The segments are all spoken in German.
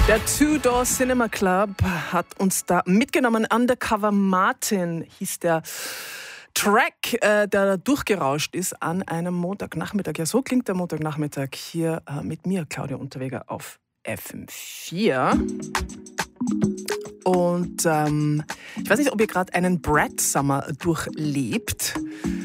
Der Two-Door Cinema Club hat uns da mitgenommen. Undercover Martin hieß der Track, der da durchgerauscht ist an einem Montagnachmittag. Ja, so klingt der Montagnachmittag hier mit mir, Claudia Unterweger, auf FM4. Und ich weiß nicht, ob ihr gerade einen Brat Summer durchlebt.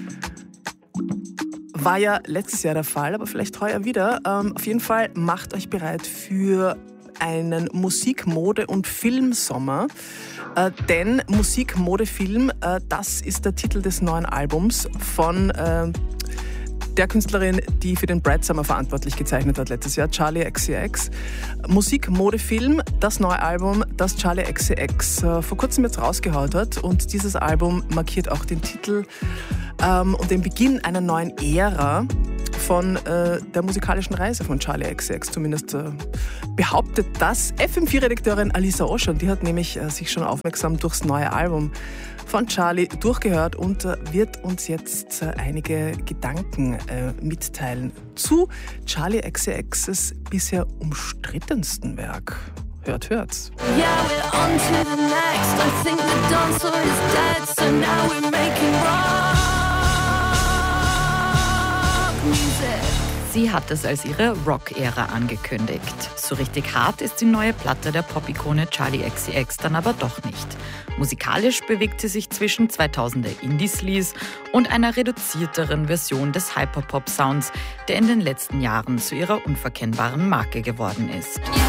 War ja letztes Jahr der Fall, aber vielleicht heuer wieder. Auf jeden Fall macht euch bereit für einen Musik-, Mode- und Filmsommer. Denn Musik, Mode, Film, das ist der Titel des neuen Albums von der Künstlerin, die für den Brat Summer verantwortlich gezeichnet hat letztes Jahr, Charli XCX. Musik, Mode, Film, das neue Album, das Charli XCX vor kurzem jetzt rausgehaut hat. Und dieses Album markiert auch den Titel und den Beginn einer neuen Ära von der musikalischen Reise von Charli XCX. Zumindest behauptet das FM4-Redakteurin Alisa Oschan. Die hat nämlich sich schon aufmerksam durchs neue Album von Charli durchgehört und wird uns jetzt einige Gedanken mitteilen zu Charli XCXs bisher umstrittensten Werk. Hört's. Yeah, we're on to the next. I think the dancer is dead, so now we're making rock music. Sie hat es als ihre Rock-Ära angekündigt. So richtig hart ist die neue Platte der Pop-Ikone Charli XCX dann aber doch nicht. Musikalisch bewegt sie sich zwischen 2000er Indie-Sleaze und einer reduzierteren Version des Hyperpop-Sounds, der in den letzten Jahren zu ihrer unverkennbaren Marke geworden ist.